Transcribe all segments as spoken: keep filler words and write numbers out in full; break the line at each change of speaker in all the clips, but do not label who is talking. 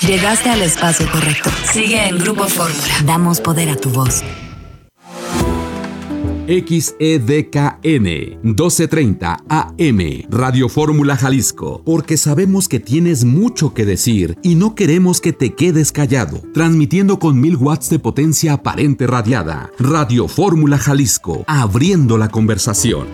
Llegaste al espacio correcto. Sigue en Grupo Fórmula. Damos poder a tu voz.
X E D K N doce treinta A M Radio Fórmula Jalisco, porque sabemos que tienes mucho que decir y no queremos que te quedes callado. Transmitiendo con mil watts de potencia aparente radiada. Radio Fórmula Jalisco, abriendo la conversación.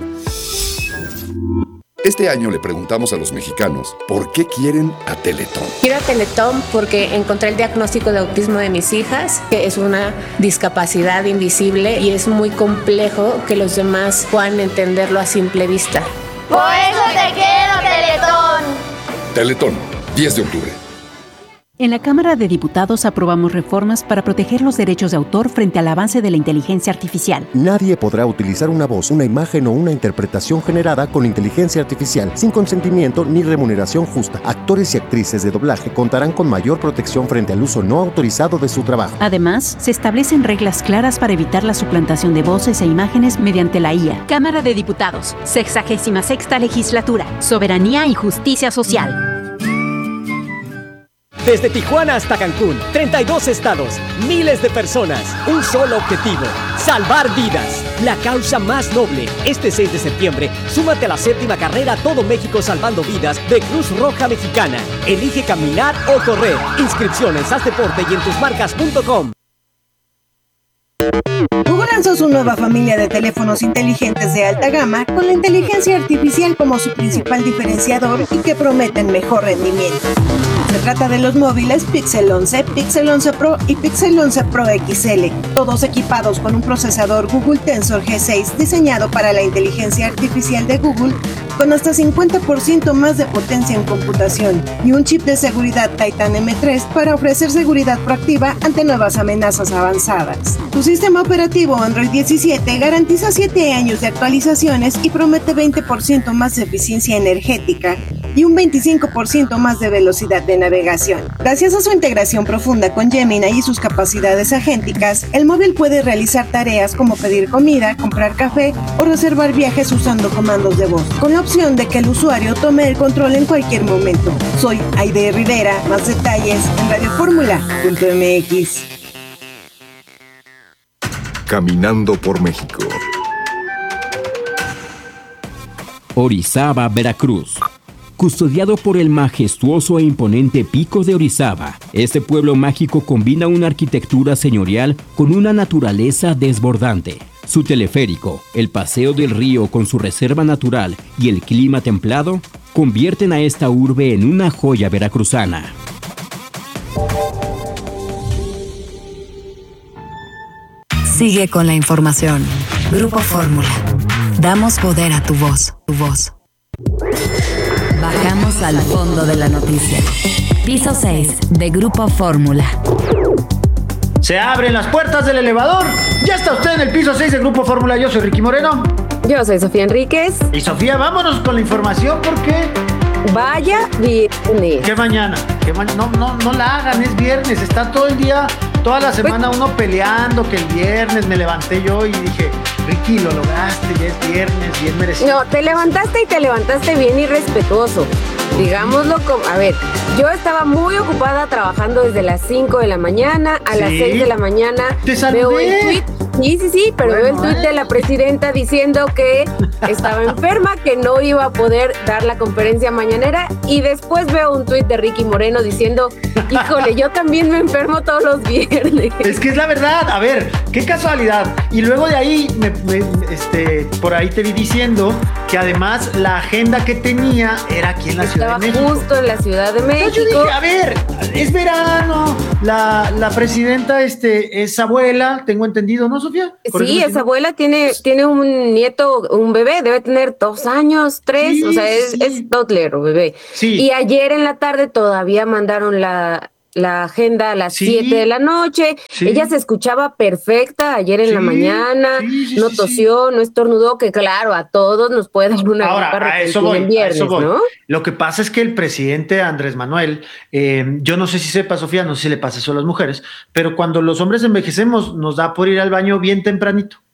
Este año le preguntamos a los mexicanos por qué quieren a Teletón.
Quiero a Teletón porque encontré el diagnóstico de autismo de mis hijas, que es una discapacidad invisible y es muy complejo que los demás puedan entenderlo a simple vista.
¡Por eso te quiero, Teletón!
Teletón, diez de octubre.
En la Cámara de Diputados aprobamos reformas para proteger los derechos de autor frente al avance de la inteligencia artificial.
Nadie podrá utilizar una voz, una imagen o una interpretación generada con inteligencia artificial sin consentimiento ni remuneración justa. Actores y actrices de doblaje contarán con mayor protección frente al uso no autorizado de su trabajo.
Además, se establecen reglas claras para evitar la suplantación de voces e imágenes mediante la I A. Cámara de Diputados, sexagésima sexta legislatura, soberanía y justicia social.
Desde Tijuana hasta Cancún, treinta y dos estados, miles de personas, un solo objetivo, salvar vidas. La causa más noble. Este seis de septiembre, súmate a la séptima carrera Todo México Salvando Vidas de Cruz Roja Mexicana. Elige caminar o correr. Inscripciones, haz deporte y en tus marcas punto com.
Google lanzó su nueva familia de teléfonos inteligentes de alta gama con la inteligencia artificial como su principal diferenciador y que prometen mejor rendimiento. Se trata de los móviles Pixel once, Pixel once Pro y Pixel once Pro X L, todos equipados con un procesador Google Tensor G seis diseñado para la inteligencia artificial de Google con hasta cincuenta por ciento más de potencia en computación y un chip de seguridad Titan M tres para ofrecer seguridad proactiva ante nuevas amenazas avanzadas. Su sistema operativo Android diecisiete garantiza siete años de actualizaciones y promete veinte por ciento más de eficiencia energética y un veinticinco por ciento más de velocidad de navegación. Gracias a su integración profunda con Gemini y sus capacidades agénticas, el móvil puede realizar tareas como pedir comida, comprar café o reservar viajes usando comandos de voz, con la opción de que el usuario tome el control en cualquier momento. Soy Aide Rivera, más detalles en radio fórmula punto m x.
Caminando por México.
Orizaba, Veracruz. Custodiado por el majestuoso e imponente Pico de Orizaba, este pueblo mágico combina una arquitectura señorial con una naturaleza desbordante. Su teleférico, el paseo del río con su reserva natural y el clima templado convierten a esta urbe en una joya veracruzana.
Sigue con la información. Grupo Fórmula. Damos poder a tu voz. Tu voz. Bajamos al fondo de la noticia. Piso seis de Grupo Fórmula.
Se abren las puertas del elevador. Ya está usted en el piso seis de Grupo Fórmula. Yo soy Ricky Moreno.
Yo soy Sofía Enríquez.
Y Sofía, vámonos con la información porque...
Vaya viernes.
¿Qué mañana? ¿Qué ma- no, no, no la hagan, es viernes. Está todo el día, toda la semana uno peleando que el viernes me levanté yo y dije... Ricky, lo lograste, ya es viernes, bien merecido.
No, te levantaste y te levantaste bien irrespetuoso. Digámoslo como... A ver, yo estaba muy ocupada trabajando desde las cinco de la mañana a ¿Sí? las seis de la mañana.
¡Te saludé!
Veo el tweet. Sí, sí, sí, pero bueno, veo el tweet eh. de la presidenta diciendo que estaba enferma, que no iba a poder dar la conferencia mañanera, y después veo un tweet de Ricky Moreno diciendo, híjole, yo también me enfermo todos los viernes.
Es que es la verdad, a ver, qué casualidad. Y luego de ahí, me, me, este, por ahí te vi diciendo que además la agenda que tenía era aquí en la Ciudad de México.
Estaba justo en la Ciudad de México.
Entonces yo dije, a ver, es verano, la, la presidenta este, es abuela, tengo entendido, ¿no, Sofía?
Sí, esa abuela tiene, tiene un nieto, un bebé, debe tener dos años, tres, sí, o sea, es, sí. es toddler o bebé. Sí. Y ayer en la tarde todavía mandaron la, la agenda a las siete sí. de la noche. Sí. Ella se escuchaba perfecta ayer en sí. la mañana, sí, sí, no tosió, sí. no estornudó, que claro, a todos nos puede dar una
Ahora, a eso voy, en viernes, a eso voy. ¿No? Lo que pasa es que el presidente Andrés Manuel, eh, yo no sé si sepa, Sofía, no sé si le pasa eso a las mujeres, pero cuando los hombres envejecemos nos da por ir al baño bien tempranito.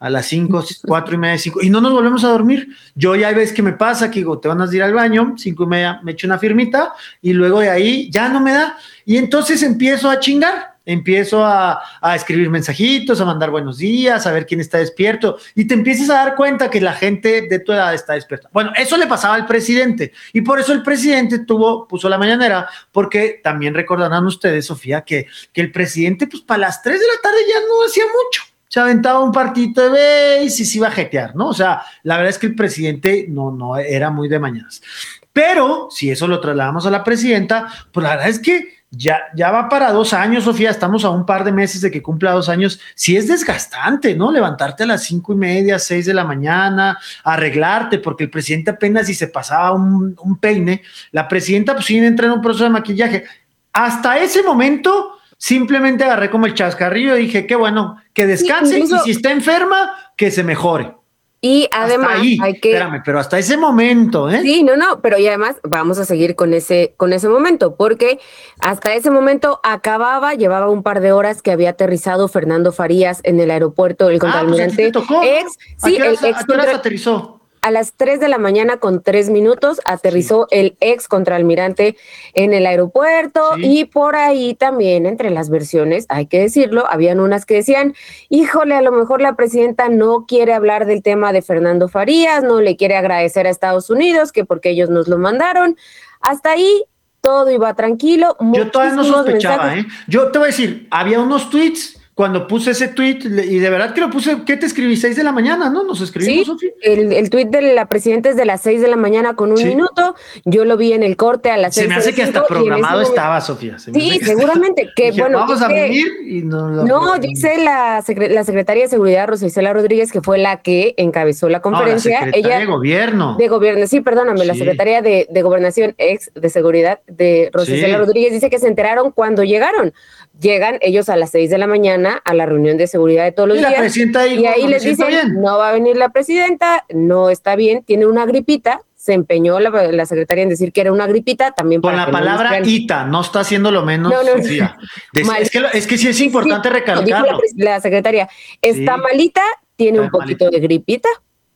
a las cinco, cuatro y media, cinco, y no nos volvemos a dormir. Yo ya ves que me pasa, que digo, te van a ir al baño, cinco y media me echo una firmita, y luego de ahí ya no me da, y entonces empiezo a chingar, empiezo a, a escribir mensajitos, a mandar buenos días, a ver quién está despierto, y te empiezas a dar cuenta que la gente de tu edad está despierta. Bueno, eso le pasaba al presidente, y por eso el presidente tuvo, puso la mañanera, porque también recordarán ustedes, Sofía, que, que el presidente, pues para las tres de la tarde ya no hacía mucho, se aventaba un partidito de béis y se iba a jetear, ¿no? O sea, la verdad es que el presidente no, no era muy de mañanas. Pero, si eso lo trasladamos a la presidenta, pues la verdad es que Ya, ya va para dos años, Sofía, estamos a un par de meses de que cumpla dos años. Sí es desgastante, ¿no? Levantarte a las cinco y media, seis de la mañana, arreglarte, porque el presidente apenas si se pasaba un, un peine, la presidenta pues sí entra en un proceso de maquillaje. Hasta ese momento simplemente agarré como el chascarrillo y dije, qué bueno, que descanse, sí, incluso, y si está enferma, que se mejore.
Y además
hasta ahí,
hay que...
Espérame, pero hasta ese momento, ¿eh?
Sí, no, no, pero y además vamos a seguir con ese, con ese momento, porque hasta ese momento acababa, llevaba un par de horas que había aterrizado Fernando Farías en el aeropuerto, el contraalmirante.
Ah, pues tocó,
ex, sí,
¿A qué horas,
el ex
¿a qué horas aterrizó?
A las tres de la mañana con tres minutos aterrizó sí. el ex contraalmirante en el aeropuerto sí. y por ahí también entre las versiones, hay que decirlo, habían unas que decían, híjole, a lo mejor la presidenta no quiere hablar del tema de Fernando Farías, no le quiere agradecer a Estados Unidos, que porque ellos nos lo mandaron. Hasta ahí todo iba tranquilo.
Yo todavía no sospechaba, mensajes. ¿eh? Yo te voy a decir, había unos tweets cuando puse ese tweet, y de verdad que lo puse, ¿qué te escribí? seis de la mañana, ¿no? Nos escribimos,
sí,
Sofía.
El, el tweet de la presidenta es de las seis de la mañana con un sí. minuto, yo lo vi en el corte a las
Se
seis.
me hace que hasta programado estaba, Sofía. Se me
sí,
que
seguramente, que
dije,
bueno.
Vamos
dice,
a venir y no lo...
No, dice la, secre la secretaria de Seguridad, Rosa Isela Rodríguez, que fue la que encabezó la conferencia.
No, la secretaria
Ella,
de Gobierno.
De Gobierno, sí, perdóname, sí. la secretaria de, de Gobernación, ex de Seguridad, de Rosa sí. Isela Rodríguez, dice que se enteraron cuando llegaron. Llegan ellos a las seis de la mañana a la reunión de seguridad de todos los
y
días.
La presidenta dijo,
y ahí
no
les dicen,
bien.
no va a venir la presidenta, no está bien, tiene una gripita. Se empeñó la, la secretaria en decir que era una gripita, también
con
para
la palabra
no
ita, no está haciendo lo menos,
no, no,
Sofía. Es, es, que, es que sí es importante
sí,
recalcarlo.
La, la secretaria está sí. malita, tiene está un poquito malita. de gripita.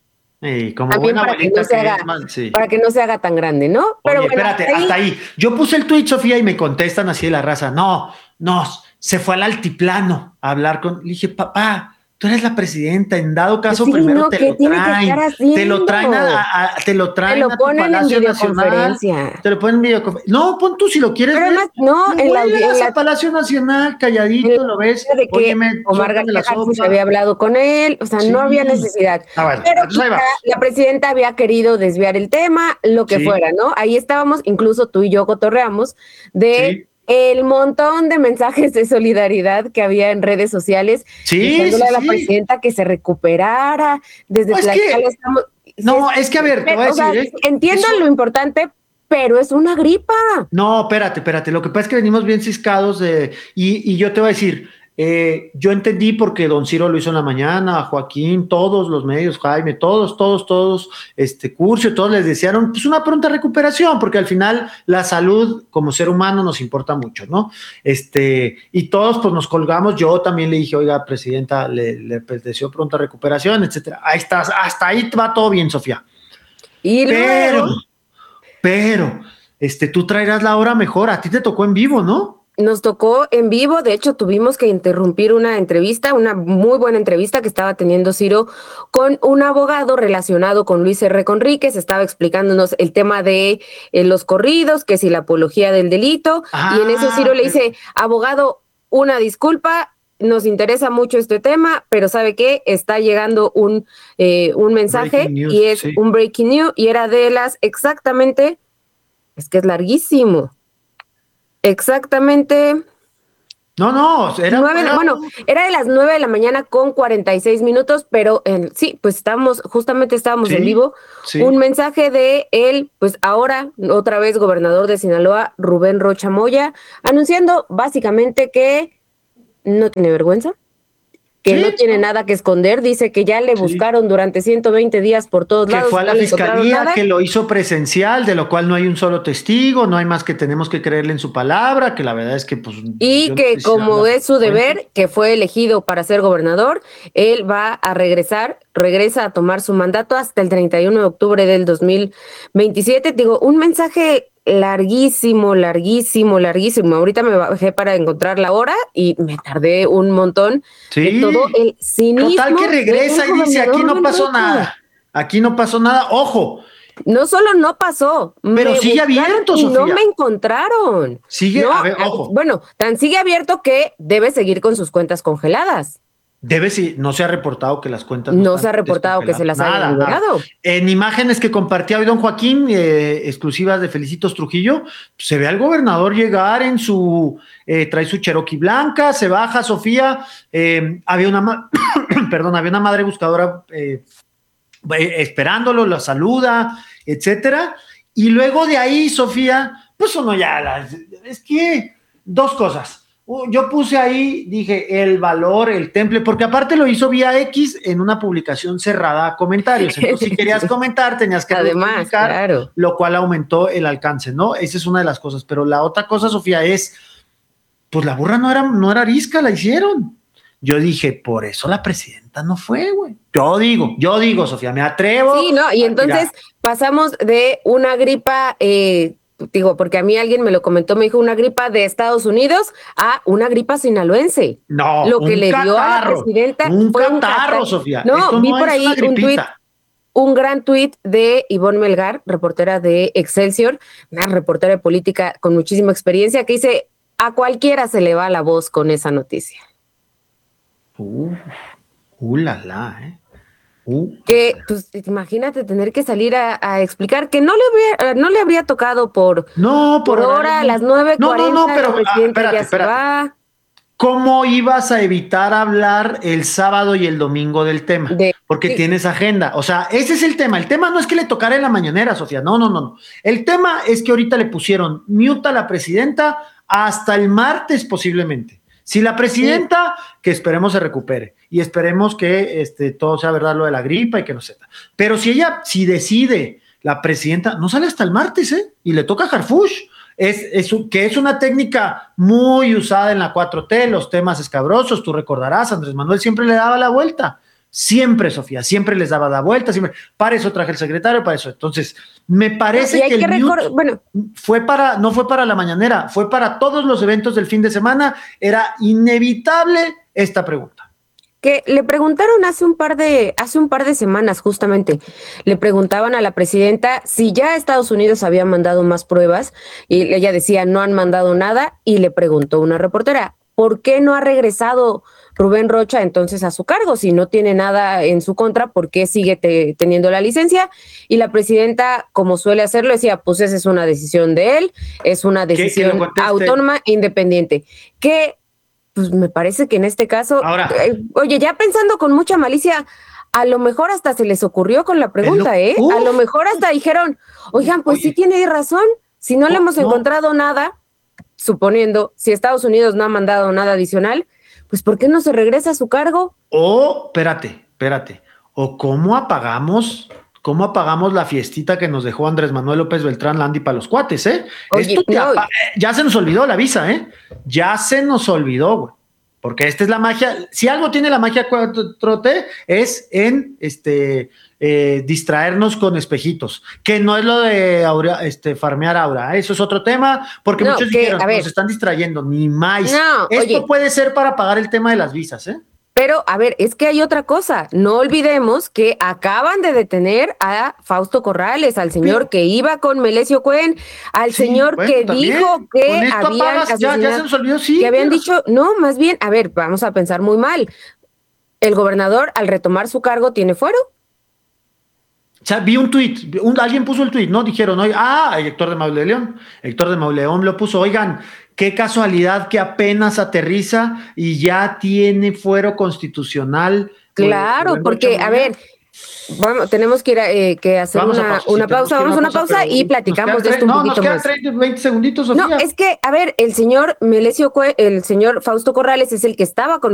Sí, como
también
buena
para que, no se haga,
mal, sí.
para que no se haga tan grande, ¿no?
Pero Oye, bueno, espérate, hasta ahí... hasta ahí. Yo puse el tweet, Sofía, y me contestan así de la raza. No, no, se fue al altiplano a hablar con... Le dije, papá, tú eres la presidenta, en dado caso sí, primero no, te, lo traen, te lo traen a, a te lo traen
te lo
a tu Palacio Nacional, te lo ponen en videoconferencia. No, pon tú si lo quieres
Pero
ver.
Además, no,
no
en la, en
la Palacio Nacional, calladito,
en
lo ves.
De que Óyeme, Omar García se había hablado con él, o sea, sí. no había necesidad.
Ah, bueno,
pero quizá la presidenta había querido desviar el tema, lo que sí. fuera, ¿no? Ahí estábamos, incluso tú y yo cotorreamos de... Sí. el montón de mensajes de solidaridad que había en redes sociales,
sí,
diciéndole
sí,
a la
sí.
presidenta que se recuperara, desde
pues
Tlaxcala
que,
estamos...
No, es que a ver, te voy a decir...
O sea,
¿eh?
entiendo
Eso...
lo importante, pero es una gripa.
No, espérate, espérate, lo que pasa es que venimos bien ciscados de... Y, y yo te voy a decir... Eh, yo entendí porque don Ciro lo hizo en la mañana, Joaquín, todos los medios, Jaime, todos, todos, todos, este Curcio, todos les desearon pues una pronta recuperación, porque al final la salud como ser humano nos importa mucho, ¿no? Este, y todos pues nos colgamos, yo también le dije, oiga, presidenta, le, le deseo pronta recuperación, etcétera. Ahí estás, hasta ahí va todo bien, Sofía.
Y
pero,
luego...
pero, este, tú traerás la hora mejor, a ti te tocó en vivo, ¿no?
Nos tocó en vivo, de hecho tuvimos que interrumpir una entrevista, una muy buena entrevista que estaba teniendo Ciro con un abogado relacionado con Luis R. Conríquez, estaba explicándonos el tema de eh, los corridos, que si la apología del delito, ah, y en eso Ciro le dice, abogado, una disculpa, nos interesa mucho este tema, pero ¿sabe qué? Está llegando un, eh, un mensaje news, y es sí. un breaking news, y era de las exactamente, es que es larguísimo. Exactamente.
No, no, era,
nueve,
era...
bueno, era de las nueve de la mañana con cuarenta y seis minutos, pero en, sí, pues estábamos, justamente estábamos sí, en vivo. Sí. Un mensaje de él, pues ahora, otra vez gobernador de Sinaloa, Rubén Rocha Moya, anunciando básicamente que no tiene vergüenza, que sí, no tiene nada que esconder, dice que ya le sí. buscaron durante ciento veinte días por todos
que
lados.
Que fue a la
no
fiscalía, que lo hizo presencial, de lo cual no hay un solo testigo, no hay más que tenemos que creerle en su palabra, que la verdad es que pues...
Y que no sé como si es su deber, cuenta. Que fue elegido para ser gobernador, él va a regresar, regresa a tomar su mandato hasta el treinta y uno de octubre del dos mil veintisiete. Digo, un mensaje larguísimo, larguísimo, larguísimo. Ahorita me bajé para encontrar la hora y me tardé un montón.
Sí.
De todo el cinismo.
Total que regresa y dice, aquí no pasó nada. Aquí no pasó nada. Ojo.
No solo no pasó,
pero sigue abierto,
y
Sofía.
No me encontraron.
Sigue,
no,
a ver, ojo.
Bueno, tan sigue abierto que debe seguir con sus cuentas congeladas.
Debe, sí, no se ha reportado que las cuentas
no, no se ha reportado que se las hayan liberado.
En imágenes que compartía hoy don Joaquín, eh, exclusivas de Felicitos Trujillo, se ve al gobernador llegar en su, eh, trae su Cherokee blanca, se baja Sofía, eh, había una, perdón, había una madre buscadora eh, esperándolo, la saluda, etcétera, y luego de ahí, Sofía, pues uno ya, la, es que, dos cosas. Yo puse ahí, dije, el valor, el temple, porque aparte lo hizo vía X en una publicación cerrada a comentarios. Entonces, si querías comentar, tenías que
además, claro.
Lo cual aumentó el alcance, ¿no? Esa es una de las cosas. Pero la otra cosa, Sofía, es, pues la burra no era, no era arisca, la hicieron. Yo dije, por eso la presidenta no fue, güey. Yo digo, yo digo, Sofía, me atrevo.
Sí, no, y entonces pasamos de una gripa... Eh, digo, porque a mí alguien me lo comentó, me dijo una gripa de Estados Unidos a una gripa sinaloense.
No,
lo que
un
le
catarro,
dio a la presidenta
un
fue
catarro,
un catarro,
Sofía.
No,
Esto
vi
no
por
es
ahí
una
un tuit, un gran tuit de Ivonne Melgar, reportera de Excelsior, una reportera de política con muchísima experiencia, que dice, a cualquiera se le va la voz con esa noticia.
Uh, uh la la, eh. Uh,
que, pues, imagínate tener que salir a, a explicar que no le habría, no le habría tocado por,
no,
por, por hora a las nueve cuarenta.
No, no, no, pero
el presidente
ah, espérate,
ya
espérate.
se va.
¿Cómo ibas a evitar hablar el sábado y el domingo del tema?
De,
Porque
sí.
tienes agenda. O sea, ese es el tema. El tema no es que le tocara en la mañanera, Sofía. No, no, no, no. El tema es que ahorita le pusieron mute a la presidenta hasta el martes posiblemente. Si la presidenta, sí. que esperemos se recupere y esperemos que este, todo sea verdad lo de la gripa y que no sepa. Pero si ella, si decide la presidenta, no sale hasta el martes, ¿eh? Y le toca a Harfush. Es, es, que es una técnica muy usada en la cuatro T, los temas escabrosos, tú recordarás, Andrés Manuel siempre le daba la vuelta. Siempre, Sofía, siempre les daba la vuelta, siempre. Para eso traje el secretario, para eso. Entonces, me parece que,
que
el
record... bueno.
fue para, no fue para la mañanera, fue para todos los eventos del fin de semana. Era inevitable esta pregunta.
Que le preguntaron hace un par de, hace un par de semanas, justamente, le preguntaban a la presidenta si ya Estados Unidos había mandado más pruebas, y ella decía, no han mandado nada, y le preguntó una reportera, ¿por qué no ha regresado Rubén Rocha entonces a su cargo? Si no tiene nada en su contra, ¿por qué sigue te, teniendo la licencia? Y la presidenta, como suele hacerlo, decía, pues esa es una decisión de él, es una decisión autónoma, independiente. Que, pues me parece que en este caso,
Ahora,
eh, oye, ya pensando con mucha malicia, a lo mejor hasta se les ocurrió con la pregunta, lo, ¿eh? Uf. A lo mejor hasta dijeron, oigan, pues oye, sí tiene razón, si no, no le hemos no. encontrado nada, suponiendo, si Estados Unidos no ha mandado nada adicional, pues ¿por qué no se regresa a su cargo?
O, espérate, espérate, o cómo apagamos, cómo apagamos la fiestita que nos dejó Andrés Manuel López Beltrán Landi para los cuates, ¿eh?
Oye,
Esto
no,
apa- ya se nos olvidó la visa, ¿eh? Ya se nos olvidó, güey. Porque esta es la magia, si algo tiene la magia cuatro T es en este eh, distraernos con espejitos, que no es lo de aura, este, farmear aura, eso es otro tema, porque
no,
muchos
que,
dijeron, nos están distrayendo, ni más.
No,
Esto
oye,
puede ser para pagar el tema de las visas, ¿eh?
Pero, a ver, es que hay otra cosa. No olvidemos que acaban de detener a Fausto Corrales, al señor sí. que iba con Melesio Cuen, al sí, señor bueno, que también. dijo que habían
apagas, ya, ya se nos olvidó, sí,
que habían
pero...
dicho, no, más bien, a ver, vamos a pensar muy mal. El gobernador, al retomar su cargo, ¿tiene fuero?
O sea, vi un tuit, un, alguien puso el tuit, ¿no? Dijeron, oye, ah, Héctor de Mauleón, Héctor de Mauleón lo puso, oigan, qué casualidad que apenas aterriza y ya tiene fuero constitucional.
Claro, pues, porque, a ver, vamos, tenemos que ir a, eh, que hacer
vamos
una,
a pausa,
una
sí,
pausa, vamos a una pausa, pausa y platicamos de esto un
no,
poquito
nos quedan
más.
treinta, veinte segunditos, Sofía.
No, es que, a ver, el señor Melesio Cuen, el señor Fausto Corrales es el que estaba con